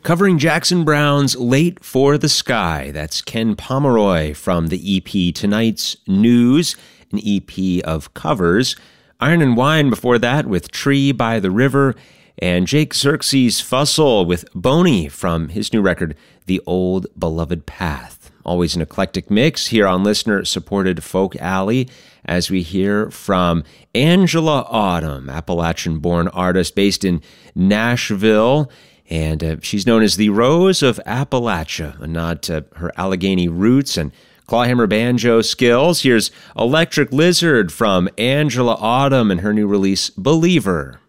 covering Jackson Browne's Late for the Sky. That's Ken Pomeroy from the EP Tonight's News, an EP of covers. Iron and Wine before that with Tree by the River, and Jake Xerxes Fussell with Boney from his new record, The Old Beloved Path. Always an eclectic mix here on listener-supported Folk Alley as we hear from Angela Autumn, Appalachian-born artist based in Nashville, and she's known as the Rose of Appalachia, a nod to her Allegheny roots and clawhammer banjo skills. Here's Electric Lizard from Angela Autumn and her new release, Believer.